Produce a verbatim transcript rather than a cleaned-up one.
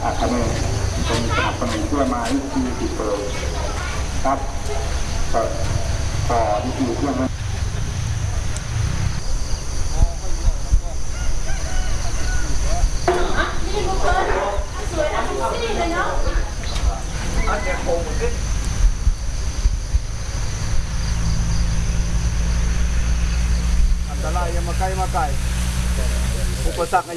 อาคาเนตรงสนับสนุนเพื่อมาที่ที่ติดเปิดครับต่อต่อที่คือเครื่องนั้นนี่บุกเบิร์สวยนะนี่เลยเนาะอันนี้โค้งขึ้นอันตรายยังมาใกล้มาไกลอุปสรรค